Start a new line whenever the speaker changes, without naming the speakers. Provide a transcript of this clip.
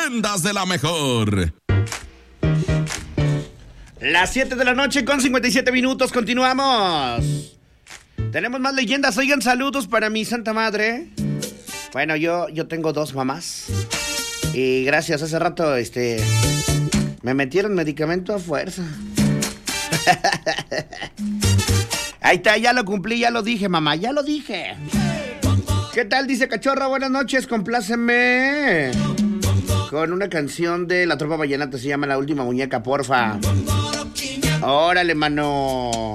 leyendas de la mejor.
Las 7 de la noche con 57 minutos, continuamos. Tenemos más leyendas, oigan, saludos para mi santa madre. Bueno, yo tengo 2 mamás. Y gracias, hace rato, me metieron medicamento a fuerza. Ahí está, ya lo cumplí, ya lo dije, mamá, ya lo dije. ¿Qué tal? Dice Cachorro, buenas noches, compláceme con una canción de La Tropa Vallenata, se llama La Última Muñeca, porfa. Órale, mano.